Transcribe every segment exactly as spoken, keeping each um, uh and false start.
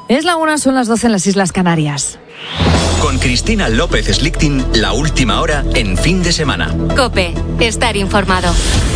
Es la una, son las doce en las Islas Canarias. Con Cristina López Slichting, la última hora en Fin de Semana. COPE, estar informado.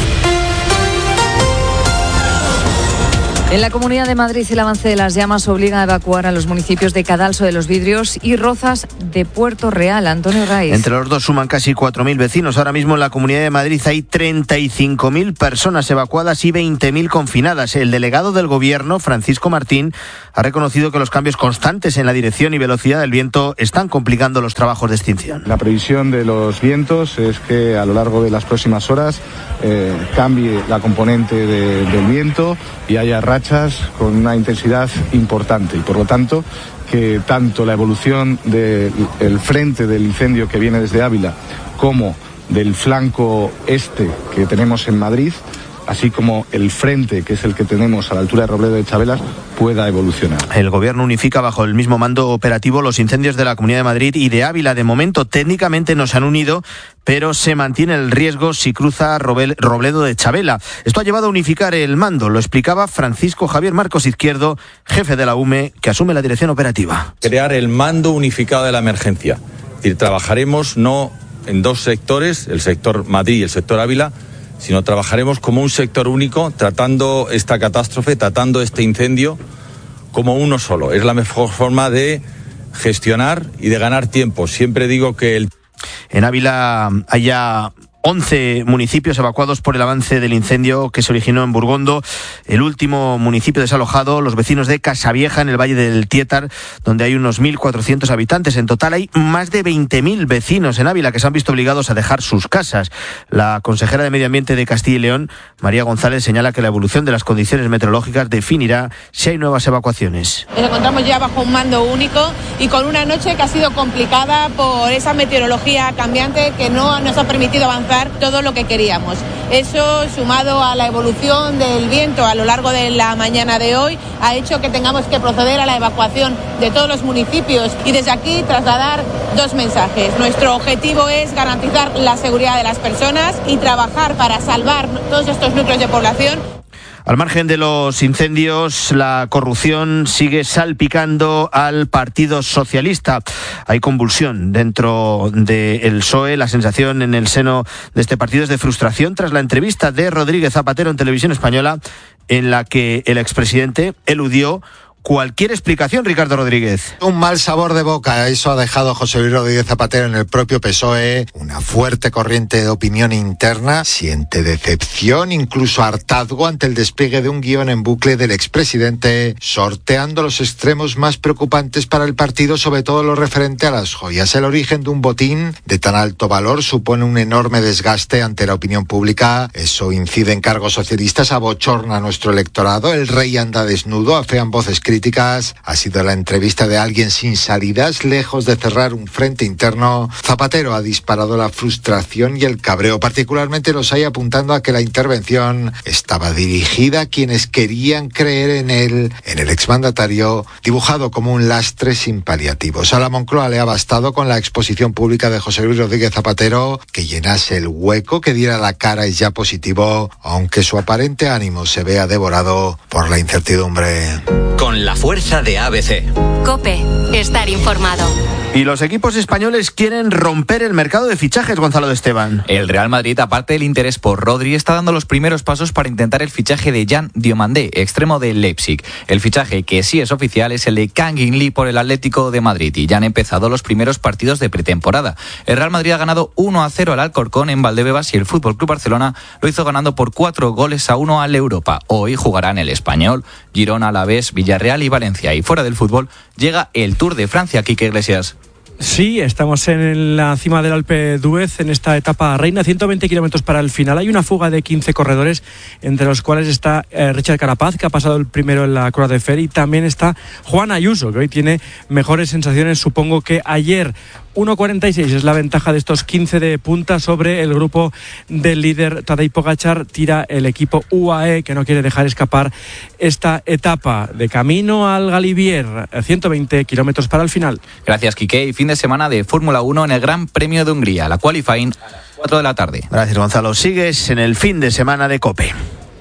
En la Comunidad de Madrid, el avance de las llamas obliga a evacuar a los municipios de Cadalso de los Vidrios y Rozas de Puerto Real. Antonio Raiz. Entre los dos suman casi cuatro mil vecinos. Ahora mismo en la Comunidad de Madrid hay treinta y cinco mil personas evacuadas y veinte mil confinadas. El delegado del Gobierno, Francisco Martín, ha reconocido que los cambios constantes en la dirección y velocidad del viento están complicando los trabajos de extinción. La previsión de los vientos es que a lo largo de las próximas horas eh, cambie la componente de, del viento y haya rachas con una intensidad importante y por lo tanto que tanto la evolución del frente del incendio que viene desde Ávila como del flanco este que tenemos en Madrid, así como el frente, que es el que tenemos a la altura de Robledo de Chabelas, pueda evolucionar. El Gobierno unifica bajo el mismo mando operativo los incendios de la Comunidad de Madrid y de Ávila. De momento, técnicamente no se han unido, pero se mantiene el riesgo si cruza Robledo de Chabela. Esto ha llevado a unificar el mando, lo explicaba Francisco Javier Marcos Izquierdo, jefe de la U M E, que asume la dirección operativa. Crear el mando unificado de la emergencia. Es decir, trabajaremos no en dos sectores, el sector Madrid y el sector Ávila, sino trabajaremos como un sector único, tratando esta catástrofe, tratando este incendio como uno solo. Es la mejor forma de gestionar y de ganar tiempo. Siempre digo que el... En Ávila hay ya once municipios evacuados por el avance del incendio que se originó en Burgondo. El último municipio desalojado, los vecinos de Casavieja, en el Valle del Tietar, donde hay unos mil cuatrocientos habitantes. En total hay más de veinte mil vecinos en Ávila que se han visto obligados a dejar sus casas. La consejera de Medio Ambiente de Castilla y León, María González, señala que la evolución de las condiciones meteorológicas definirá si hay nuevas evacuaciones. Nos encontramos ya bajo un mando único y con una noche que ha sido complicada por esa meteorología cambiante que no nos ha permitido avanzar todo lo que queríamos. Eso, sumado a la evolución del viento a lo largo de la mañana de hoy, ha hecho que tengamos que proceder a la evacuación de todos los municipios y desde aquí trasladar dos mensajes. Nuestro objetivo es garantizar la seguridad de las personas y trabajar para salvar todos estos núcleos de población. Al margen de los incendios, la corrupción sigue salpicando al Partido Socialista. Hay convulsión dentro del P S O E. La sensación en el seno de este partido es de frustración tras la entrevista de Rodríguez Zapatero en Televisión Española, en la que el expresidente eludió cualquier explicación. Ricardo Rodríguez. Un mal sabor de boca, eso ha dejado José Luis Rodríguez Zapatero en el propio P S O E. Una fuerte corriente de opinión interna siente decepción, incluso hartazgo ante el despliegue de un guión en bucle del expresidente, sorteando los extremos más preocupantes para el partido, sobre todo lo referente a las joyas. El origen de un botín de tan alto valor supone un enorme desgaste ante la opinión pública. Eso incide en cargos socialistas, abochorna a nuestro electorado. El rey anda desnudo, afean voces críticas. Ha sido la entrevista de alguien sin salidas, lejos de cerrar un frente interno. Zapatero ha disparado la frustración y el cabreo, particularmente los hay apuntando a que la intervención estaba dirigida a quienes querían creer en él, en el exmandatario, dibujado como un lastre sin paliativos. A la Moncloa le ha bastado con la exposición pública de José Luis Rodríguez Zapatero, que llenase el hueco, que diera la cara es ya positivo, aunque su aparente ánimo se vea devorado por la incertidumbre. Con la fuerza de A B C. COPE, estar informado. Y los equipos españoles quieren romper el mercado de fichajes, Gonzalo de Esteban. El Real Madrid, aparte del interés por Rodri, está dando los primeros pasos para intentar el fichaje de Jan Diomandé, extremo del Leipzig. El fichaje, que sí es oficial, es el de Kangin Lee por el Atlético de Madrid y ya han empezado los primeros partidos de pretemporada. El Real Madrid ha ganado uno a cero al Alcorcón en Valdebebas y el F C Barcelona lo hizo ganando por cuatro goles a uno al Europa. Hoy jugarán el Español, Girona, Alavés, Villarreal y Valencia. Y fuera del fútbol llega el Tour de Francia. Quique Iglesias. Sí, estamos en la cima del Alpe d'Huez en esta etapa reina, ciento veinte kilómetros para el final. Hay una fuga de quince corredores, entre los cuales está eh, Richard Carapaz, que ha pasado el primero en la Croix de Fer, y también está Juan Ayuso, que hoy tiene mejores sensaciones, supongo, que ayer. uno cuarenta y seis es la ventaja de estos quince de punta sobre el grupo del líder Tadej Pogačar. Tira el equipo U A E, que no quiere dejar escapar esta etapa de camino al Galibier, ciento veinte kilómetros para el final. Gracias, Quique. Y fin de semana de Fórmula uno en el Gran Premio de Hungría, la qualifying a las cuatro de la tarde. Gracias, Gonzalo. Sigues en el fin de semana de COPE.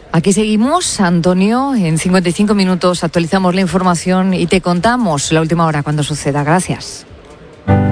Aquí seguimos, Antonio. En cincuenta y cinco minutos actualizamos la información y te contamos la última hora cuando suceda. Gracias.